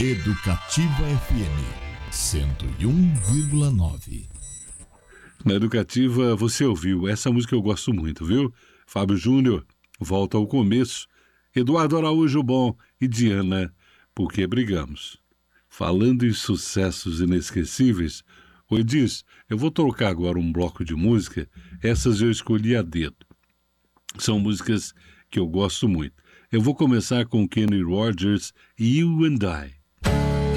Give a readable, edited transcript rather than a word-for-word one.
Educativa FM 101,9. Na Educativa você ouviu, essa música eu gosto muito, viu? Fábio Júnior, Volta ao Começo, Eduardo Araújo Bom e Diana, Por que Brigamos. Falando em sucessos inesquecíveis, o Edis, eu vou trocar agora um bloco de música, essas eu escolhi a dedo. São músicas que eu gosto muito. Eu vou começar com Kenny Rogers e You and I.